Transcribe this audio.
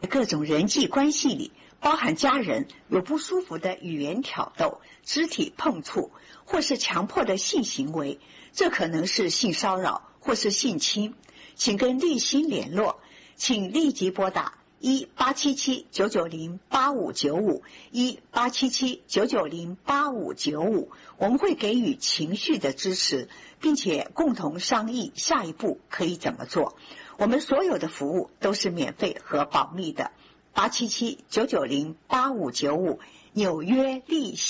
各种人际关系里，包含家人有不舒服的语言挑逗、肢体碰触，或是强迫的性行为，这可能是性骚扰或是性侵，请跟立新联络，请立即拨打1877-990-8595 1877-990-8595，我们会给予情绪的支持，并且共同商议下一步可以怎么做。我们所有的服务都是免费和保密的。877-990-8595，纽约立新。